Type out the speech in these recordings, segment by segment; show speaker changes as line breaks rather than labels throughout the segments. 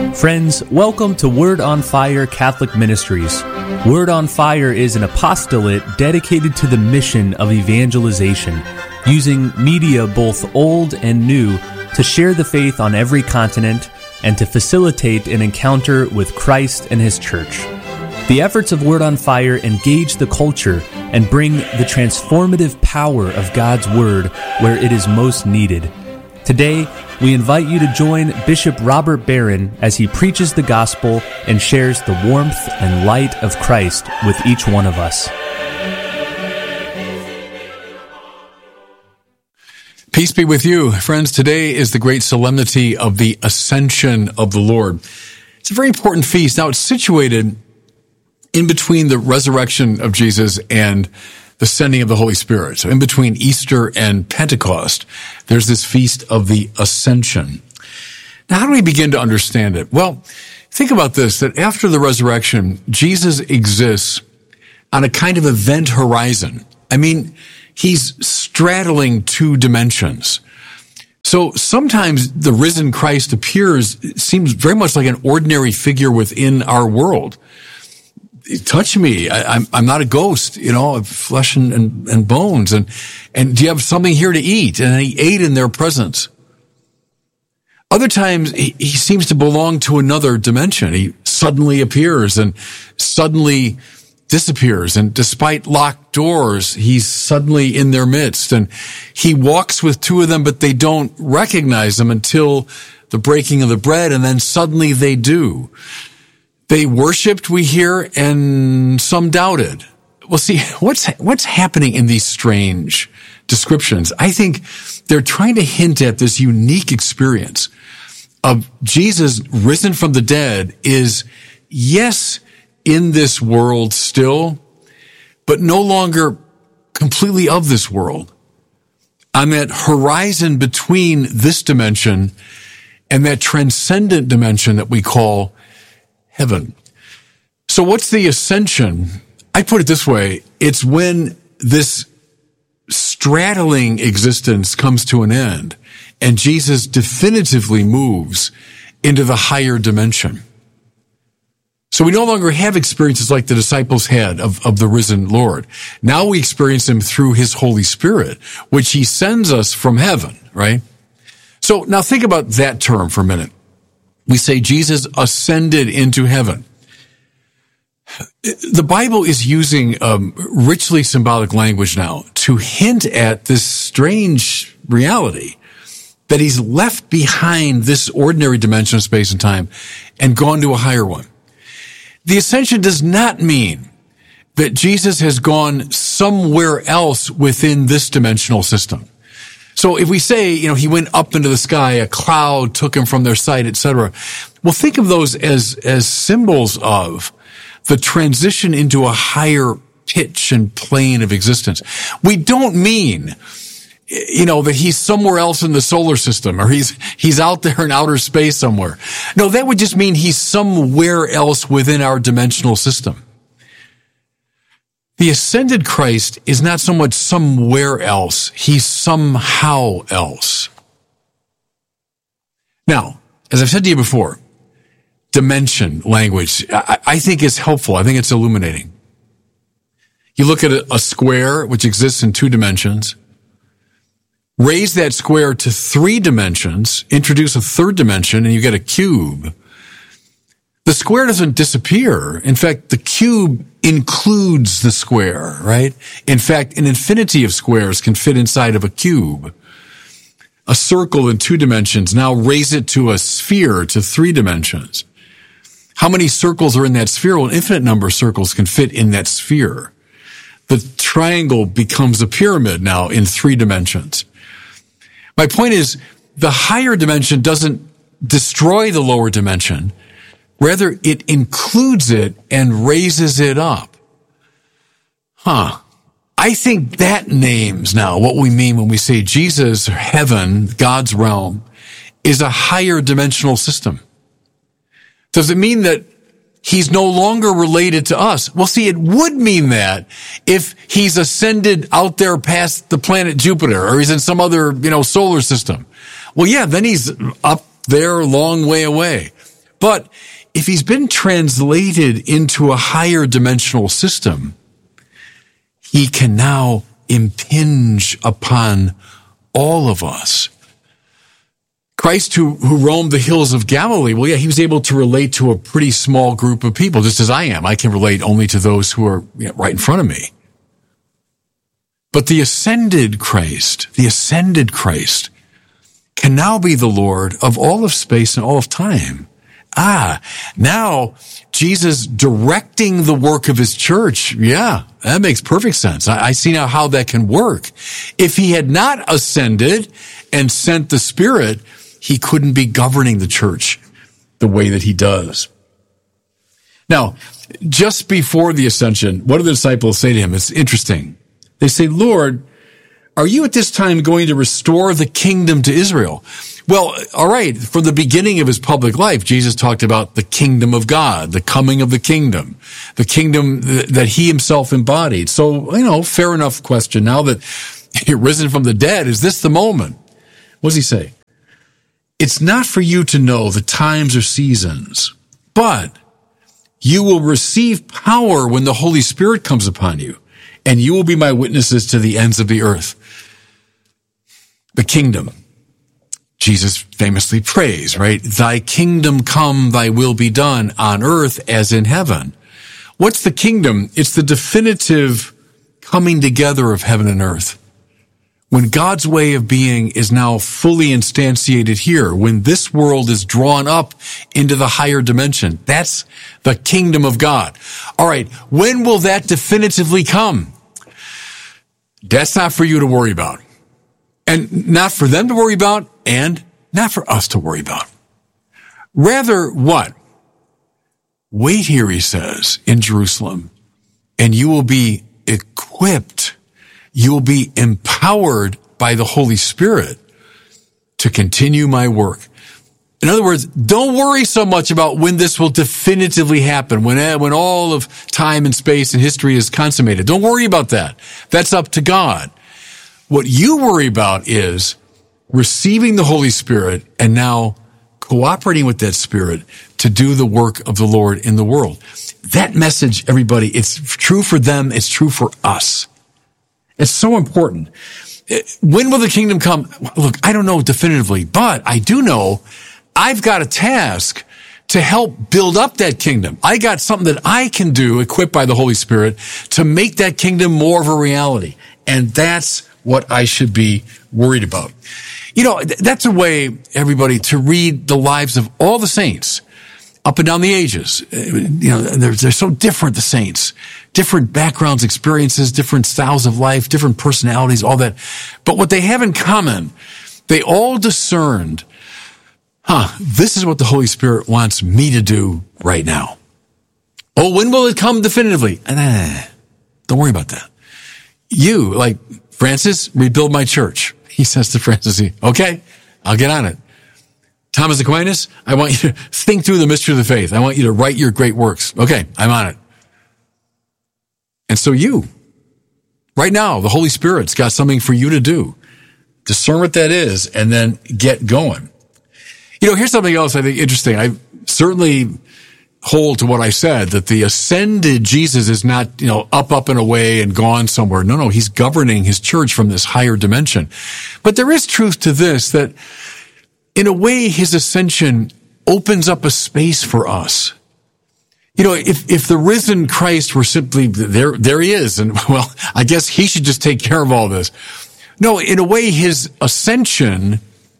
Friends, welcome to Word on Fire Catholic Ministries. Word on Fire is an apostolate dedicated to the mission of evangelization, using media both old and new to share the faith on every continent and to facilitate an encounter with Christ and His Church. The efforts of Word on Fire engage the culture and bring the transformative power of God's Word where it is most needed. Today, we invite you to join Bishop Robert Barron as he preaches the gospel and shares the warmth and light of Christ with each one of us.
Peace be with you. Friends, today is the great solemnity of the Ascension of the Lord. It's a very important feast. Now, it's situated in between the resurrection of Jesus and the sending of the Holy Spirit. So in between Easter and Pentecost, there's this feast of the Ascension. Now, how do we begin to understand it? Well, think about this, that after the resurrection, Jesus exists on a kind of event horizon. I mean, he's straddling two dimensions. So sometimes the risen Christ appears, seems very much like an ordinary figure within our world. Touch me. I'm not a ghost, of flesh and bones. And do you have something here to eat? And he ate in their presence. Other times he seems to belong to another dimension. He suddenly appears and suddenly disappears. And despite locked doors, he's suddenly in their midst. And he walks with two of them, but they don't recognize him until the breaking of the bread. And then suddenly they do. They worshiped, we hear, and some doubted. Well, see, what's happening in these strange descriptions? I think they're trying to hint at this unique experience of Jesus risen from the dead is, yes, in this world still, but no longer completely of this world. On that horizon between this dimension and that transcendent dimension that we call heaven. So what's the ascension? I put it this way. It's when this straddling existence comes to an end and Jesus definitively moves into the higher dimension. So we no longer have experiences like the disciples had of the risen Lord. Now we experience him through his Holy Spirit, which he sends us from heaven, right? So now think about that term for a minute. We say Jesus ascended into heaven. The Bible is using richly symbolic language now to hint at this strange reality that he's left behind this ordinary dimension of space and time and gone to a higher one. The ascension does not mean that Jesus has gone somewhere else within this dimensional system. So if we say, he went up into the sky, a cloud took him from their sight, etc. Well, think of those as symbols of the transition into a higher pitch and plane of existence. We don't mean, that he's somewhere else in the solar system or he's out there in outer space somewhere. No, that would just mean he's somewhere else within our dimensional system. The ascended Christ is not so much somewhere else. He's somehow else. Now, as I've said to you before, dimension language, I think is helpful. I think it's illuminating. You look at a square, which exists in two dimensions, raise that square to three dimensions, introduce a third dimension, and you get a cube. The square doesn't disappear. In fact, the cube includes the square, right? In fact, an infinity of squares can fit inside of a cube. A circle in two dimensions, now raise it to a sphere to three dimensions. How many circles are in that sphere? Well, an infinite number of circles can fit in that sphere. The triangle becomes a pyramid now in three dimensions. My point is, the higher dimension doesn't destroy the lower dimension. Rather, it includes it and raises it up. I think that names now what we mean when we say Jesus, heaven, God's realm, is a higher dimensional system. Does it mean that he's no longer related to us? Well, see, it would mean that if he's ascended out there past the planet Jupiter or he's in some other, solar system. Well, yeah, then he's up there a long way away. But if he's been translated into a higher dimensional system, he can now impinge upon all of us. Christ, who roamed the hills of Galilee, well, yeah, he was able to relate to a pretty small group of people, just as I am. I can relate only to those who are right in front of me. But the ascended Christ can now be the Lord of all of space and all of time. Now Jesus directing the work of his church. Yeah, that makes perfect sense. I see now how that can work. If he had not ascended and sent the Spirit, he couldn't be governing the church the way that he does. Now, just before the ascension, what do the disciples say to him? It's interesting. They say, Lord, are you at this time going to restore the kingdom to Israel? Well, all right, from the beginning of his public life, Jesus talked about the kingdom of God, the coming of the kingdom that he himself embodied. So, fair enough question. Now that you're risen from the dead, is this the moment? What does he say? It's not for you to know the times or seasons, but you will receive power when the Holy Spirit comes upon you, and you will be my witnesses to the ends of the earth. The kingdom. Jesus famously prays, right? Thy kingdom come, thy will be done on earth as in heaven. What's the kingdom? It's the definitive coming together of heaven and earth. When God's way of being is now fully instantiated here, when this world is drawn up into the higher dimension, that's the kingdom of God. All right, when will that definitively come? That's not for you to worry about. And not for them to worry about, and not for us to worry about. Rather, what? Wait here, he says, in Jerusalem, and you will be equipped. You will be empowered by the Holy Spirit to continue my work. In other words, don't worry so much about when this will definitively happen, when all of time and space and history is consummated. Don't worry about that. That's up to God. What you worry about is receiving the Holy Spirit and now cooperating with that Spirit to do the work of the Lord in the world. That message, everybody, it's true for them. It's true for us. It's so important. When will the kingdom come? Look, I don't know definitively, but I do know I've got a task to help build up that kingdom. I got something that I can do, equipped by the Holy Spirit, to make that kingdom more of a reality. And that's what I should be worried about. That's a way, everybody, to read the lives of all the saints up and down the ages. They're so different, the saints. Different backgrounds, experiences, different styles of life, different personalities, all that. But what they have in common, they all discerned, this is what the Holy Spirit wants me to do right now. Oh, when will it come definitively? Don't worry about that. You, like Francis, rebuild my church. He says to Francis, okay, I'll get on it. Thomas Aquinas, I want you to think through the mystery of the faith. I want you to write your great works. Okay, I'm on it. And so right now, the Holy Spirit's got something for you to do. Discern what that is and then get going. Here's something else I think interesting. I certainly hold to what I said, that the ascended Jesus is not, up and away and gone somewhere. No, he's governing his church from this higher dimension. But there is truth to this, that in a way, his ascension opens up a space for us. If the risen Christ were simply, there he is, and well, I guess he should just take care of all this. No, in a way, his ascension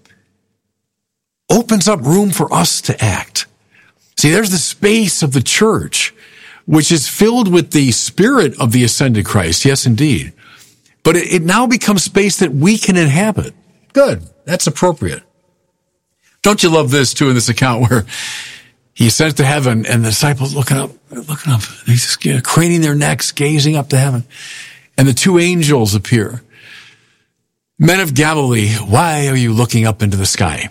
opens up room for us to act. See, there's the space of the church, which is filled with the Spirit of the ascended Christ. Yes, indeed. But it now becomes space that we can inhabit. Good. That's appropriate. Don't you love this, too, in this account where he ascends to heaven and the disciples looking up. He's just craning their necks, gazing up to heaven. And the two angels appear. Men of Galilee, why are you looking up into the sky?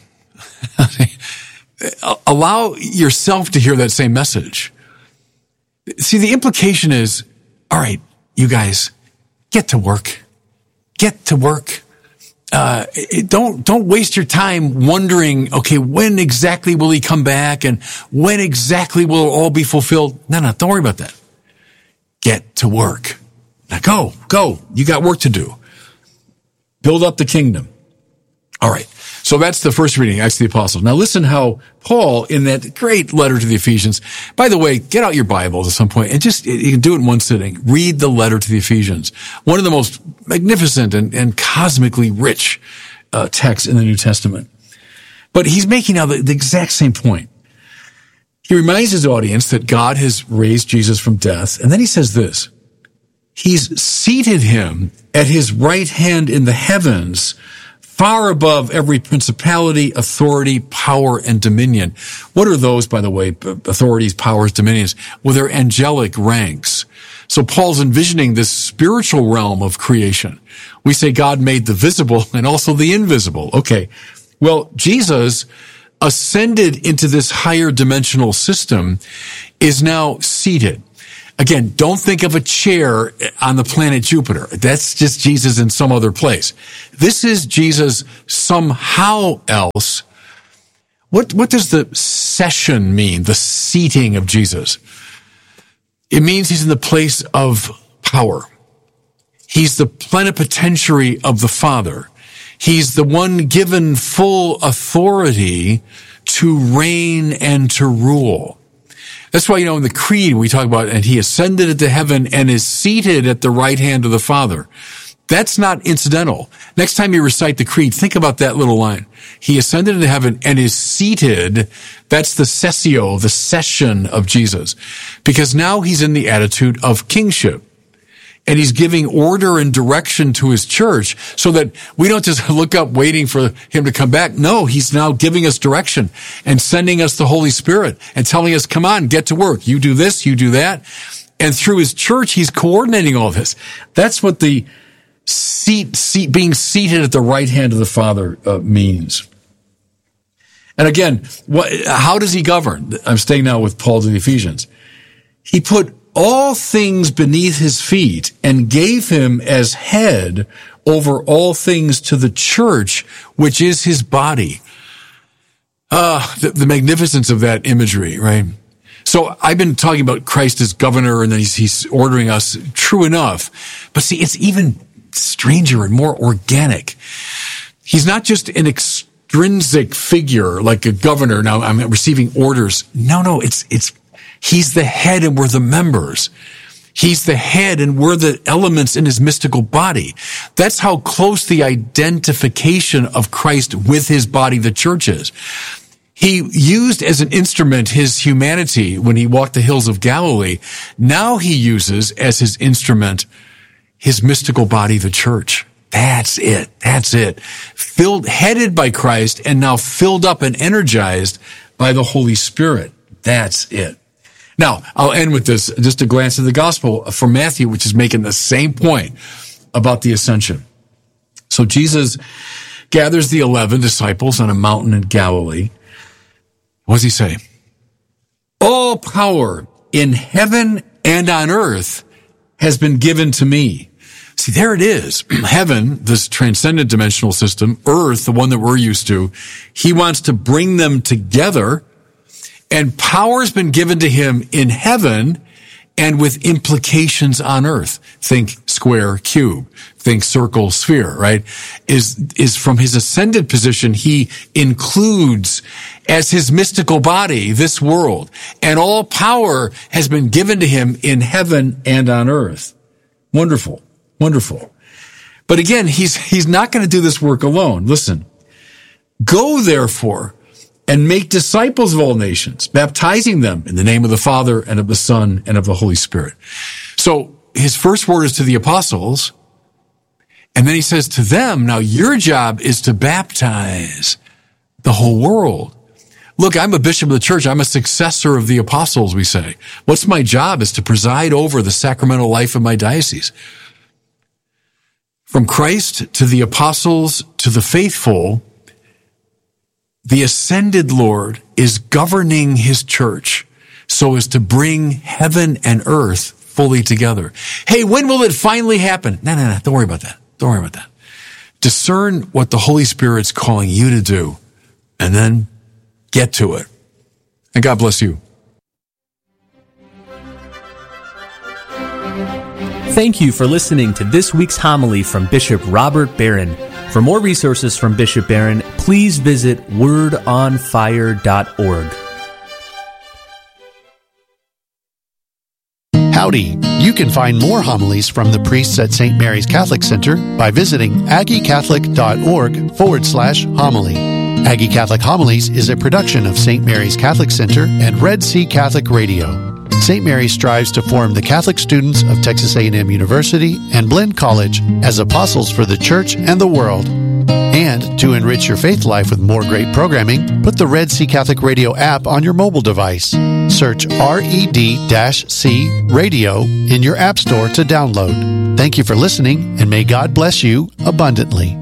Allow yourself to hear that same message. See, the implication is, all right, you guys, get to work. Get to work. Don't waste your time wondering, okay, when exactly will he come back and when exactly will it all be fulfilled? No, don't worry about that. Get to work. Now go. You got work to do. Build up the kingdom. All right. So that's the first reading, Acts of the Apostles. Now listen how Paul, in that great letter to the Ephesians, by the way, get out your Bibles at some point and you can do it in one sitting. Read the letter to the Ephesians. One of the most magnificent and cosmically rich texts in the New Testament. But he's making now the exact same point. He reminds his audience that God has raised Jesus from death. And then he says this, he's seated him at his right hand in the heavens, far above every principality, authority, power, and dominion. What are those, by the way, authorities, powers, dominions? Well, they're angelic ranks. So Paul's envisioning this spiritual realm of creation. We say God made the visible and also the invisible. Okay. Well, Jesus ascended into this higher dimensional system, is now seated. Again, don't think of a chair on the planet Jupiter. That's just Jesus in some other place. This is Jesus somehow else. What does the session mean, the seating of Jesus? It means he's in the place of power. He's the plenipotentiary of the Father. He's the one given full authority to reign and to rule. That's why, in the creed we talk about, and he ascended into heaven and is seated at the right hand of the Father. That's not incidental. Next time you recite the creed, think about that little line. He ascended into heaven and is seated. That's the sessio, the session of Jesus. Because now he's in the attitude of kingship. And he's giving order and direction to his church so that we don't just look up waiting for him to come back. No, he's now giving us direction and sending us the Holy Spirit and telling us, come on, get to work. You do this, you do that. And through his church, he's coordinating all this. That's what the being seated at the right hand of the Father means. And again, how does he govern? I'm staying now with Paul to the Ephesians. He put all things beneath his feet and gave him as head over all things to the church, which is his body. The magnificence of that imagery, right? So I've been talking about Christ as governor and then he's ordering us. True enough. But see, it's even stranger and more organic. He's not just an extrinsic figure like a governor. Now I'm receiving orders. No, he's the head and we're the members. He's the head and we're the elements in his mystical body. That's how close the identification of Christ with his body, the church, is. He used as an instrument his humanity when he walked the hills of Galilee. Now he uses as his instrument his mystical body, the church. That's it. Headed by Christ and now filled up and energized by the Holy Spirit. That's it. Now, I'll end with this, just a glance at the gospel from Matthew, which is making the same point about the ascension. So Jesus gathers the 11 disciples on a mountain in Galilee. What does he say? All power in heaven and on earth has been given to me. See, there it is. Heaven, this transcendent dimensional system, earth, the one that we're used to, he wants to bring them together. And power's been given to him in heaven and with implications on earth. Think square, cube. Think circle, sphere, right? Is from his ascended position, he includes as his mystical body this world. And all power has been given to him in heaven and on earth. Wonderful. But again, he's not going to do this work alone. Listen. Go, therefore, and make disciples of all nations, baptizing them in the name of the Father and of the Son and of the Holy Spirit. So his first word is to the apostles, and then he says to them, now your job is to baptize the whole world. Look, I'm a bishop of the church. I'm a successor of the apostles, we say. What's my job is to preside over the sacramental life of my diocese. From Christ to the apostles to the faithful, the ascended Lord is governing his church so as to bring heaven and earth fully together. Hey, when will it finally happen? No. Don't worry about that. discern what the Holy Spirit's calling you to do, and then get to it. And God bless you.
Thank you for listening to this week's homily from Bishop Robert Barron. For more resources from Bishop Barron, please visit wordonfire.org.
Howdy! You can find more homilies from the priests at St. Mary's Catholic Center by visiting aggiecatholic.org/homily. Aggie Catholic Homilies is a production of St. Mary's Catholic Center and Red Sea Catholic Radio. St. Mary strives to form the Catholic students of Texas A&M University and Blinn College as apostles for the church and the world. And to enrich your faith life with more great programming, put the Red Sea Catholic Radio app on your mobile device. Search RED-C Radio in your app store to download. Thank you for listening, and may God bless you abundantly.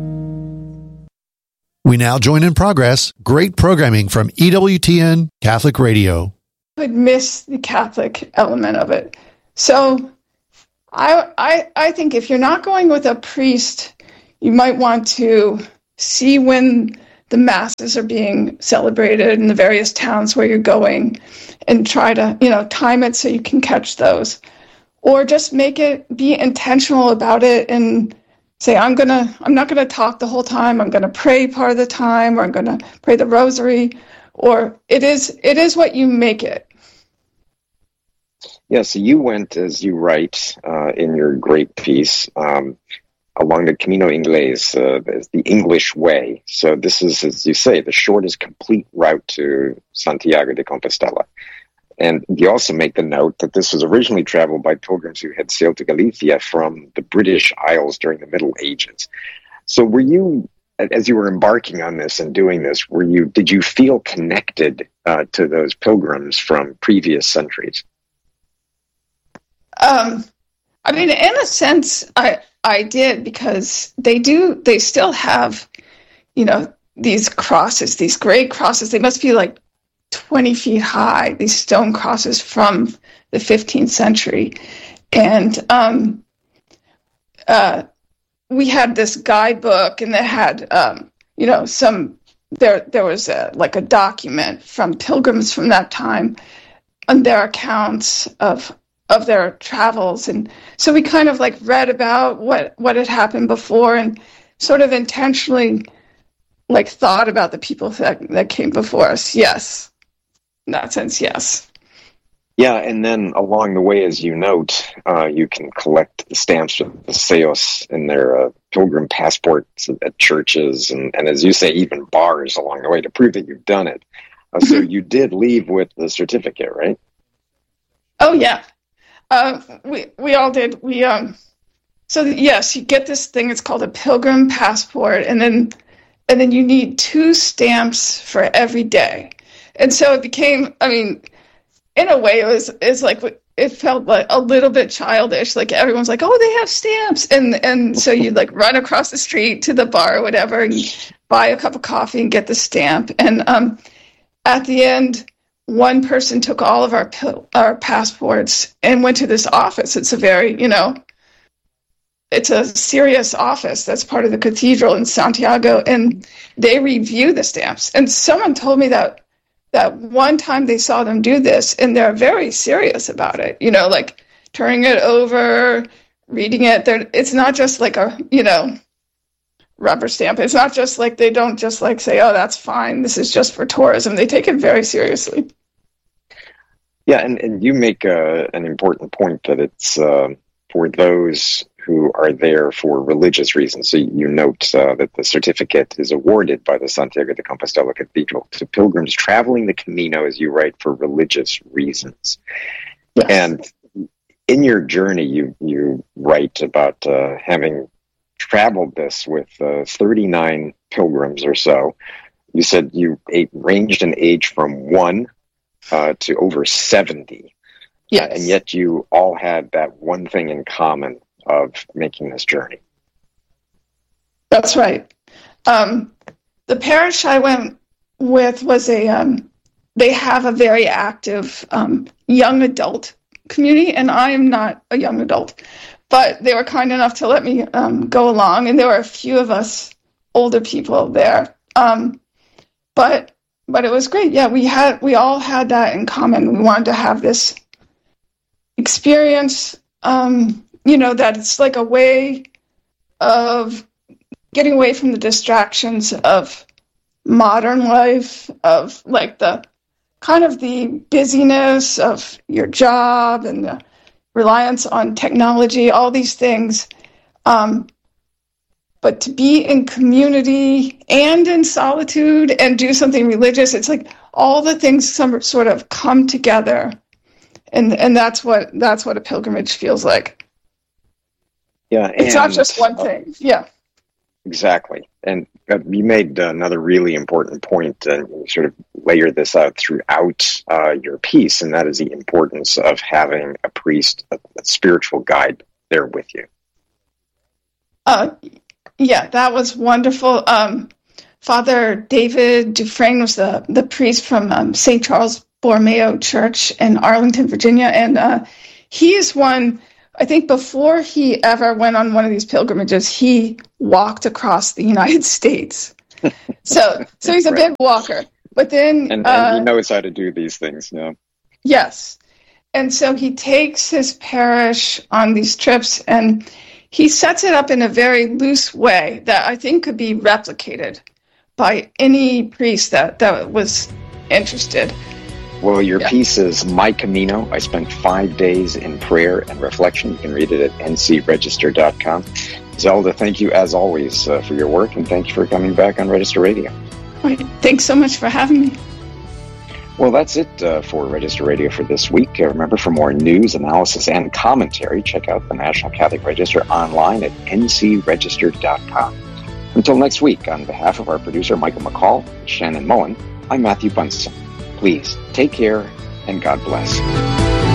We now join in progress great programming from EWTN Catholic Radio.
Would miss the Catholic element of it. So I think if you're not going with a priest, you might want to see when the masses are being celebrated in the various towns where you're going and try to, time it so you can catch those. Or just be intentional about it and say, I'm not going to talk the whole time. I'm going to pray part of the time, or I'm going to pray the rosary, or it is what you make it.
Yeah, so you went, as you write in your great piece, along the Camino Inglés, the English way. So this is, as you say, the shortest complete route to Santiago de Compostela. And you also make the note that this was originally traveled by pilgrims who had sailed to Galicia from the British Isles during the Middle Ages. So were you, as you were embarking on this and doing this, did you feel connected to those pilgrims from previous centuries?
In a sense, I did, because they still have, these crosses, these great crosses. They must be like 20 feet high, these stone crosses from the 15th century. And we had this guidebook, and it had, there was a document from pilgrims from that time on their accounts of their travels. And so we kind of read about what had happened before, and sort of intentionally thought about the people that came before us. Yes. In that sense, yes.
Yeah, and then along the way, as you note, you can collect the stamps of the Seos in their pilgrim passports at churches, and as you say, even bars along the way to prove that you've done it. So you did leave with the certificate, right?
Oh, yeah. We all did. Yes, you get this thing. It's called a pilgrim passport, and then you need 2 stamps for every day. And so it became, in a way, it felt like a little bit childish. Everyone's like, oh, they have stamps, and so you'd run across the street to the bar or whatever, and buy a cup of coffee and get the stamp. And at the end, one person took all of our passports and went to this office. It's a very, it's a serious office that's part of the cathedral in Santiago, and they review the stamps. And someone told me that one time they saw them do this, and they're very serious about it, turning it over, reading it. It's not just a, rubber stamp. It's not just they don't just say, oh, that's fine, this is just for tourism. They take it very seriously.
Yeah, and you make an important point that it's for those who are there for religious reasons. So you note that the certificate is awarded by the Santiago de Compostela Cathedral to pilgrims traveling the Camino, as you write, for religious reasons. Yes. And in your journey, you write about having traveled this with 39 pilgrims or so. You said you ranged in age from 1 to over 70.
Yes.
And yet you all had that one thing in common of making this journey.
That's right. The parish I went with was they have a very active young adult community, and I am not a young adult, but they were kind enough to let me go along, and there were a few of us older people there. But it was great. Yeah, we all had that in common. We wanted to have this experience, that it's like a way of getting away from the distractions of modern life, of like the kind of the busyness of your job and the reliance on technology, all these things. But to be in community and in solitude and do something religious, it's like all the things sort of come together, and that's what a pilgrimage feels like.
Yeah,
it's not just one thing. Yeah,
exactly. And you made another really important point, and you sort of layer this out throughout your piece, and that is the importance of having a priest, a spiritual guide there with you.
Yeah, that was wonderful. Father David Dufresne was the priest from St. Charles Borromeo Church in Arlington, Virginia, and he is one, I think before he ever went on one of these pilgrimages, he walked across the United States. So he's a big walker. But then...
And he knows how to do these things, yeah.
Yes. And so he takes his parish on these trips, and he sets it up in a very loose way that I think could be replicated by any priest that was interested.
Well, your piece is My Camino. I spent 5 days in prayer and reflection. You can read it at ncregister.com. Zelda, thank you as always for your work, and thank you for coming back on Register Radio.
All right. Thanks so much for having me.
Well, that's it for Register Radio for this week. Remember, for more news, analysis, and commentary, check out the National Catholic Register online at ncregister.com. Until next week, on behalf of our producer, Michael McCall, and Shannon Moen, I'm Matthew Bunson. Please take care, and God bless.